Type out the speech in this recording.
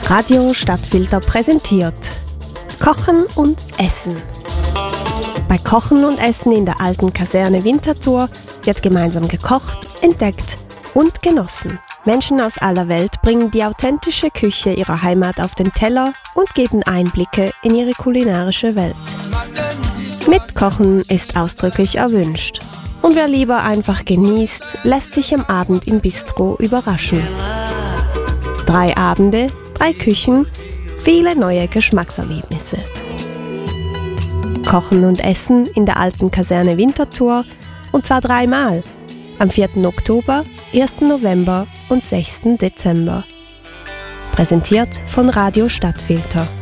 Radio Stadtfilter präsentiert Kochen und Essen. Bei Kochen und Essen in der alten Kaserne Winterthur wird gemeinsam gekocht, entdeckt und genossen. Menschen aus aller Welt bringen die authentische Küche ihrer Heimat auf den Teller und geben Einblicke in ihre kulinarische Welt. Mitkochen ist ausdrücklich erwünscht. Und wer lieber einfach genießt, lässt sich am Abend im Bistro überraschen. 3 Abende, 3 Küchen, viele neue Geschmackserlebnisse. Kochen und Essen in der alten Kaserne Winterthur, und zwar 3-mal. Am 4. Oktober, 1. November und 6. Dezember. Präsentiert von Radio Stadtfilter.